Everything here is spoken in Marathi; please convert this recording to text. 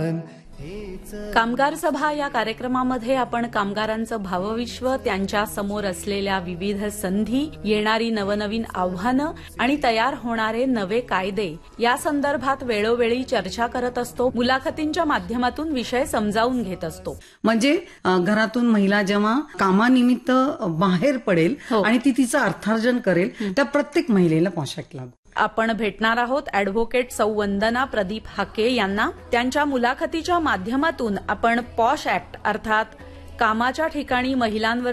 मन. कामगार सभा या कार्यक्रमामध्ये आपण कामगारांचं भावविश्व, त्यांच्या समोर असलेल्या विविध संधी, येणारी नवनवीन आव्हानं आणि तयार होणारे नवे कायदे या संदर्भात वेळोवेळी चर्चा करत असतो. मुलाखतींच्या माध्यमातून विषय समजावून घेत असतो. म्हणजे घरातून महिला जेव्हा कामानिमित्त बाहेर पडेल आणि ती तिचं अर्थार्जन करेल, त्या प्रत्येक महिलेला पोशाख लागू. आपण भेटणार आहोत ॲडव्होकेट सौ वंदना प्रदीप हाके यांना. त्यांच्या मुलाखतीच्या माध्यमातून आपण पॉश ऍक्ट अर्थात कामाच्या ठिकाणी महिलांवर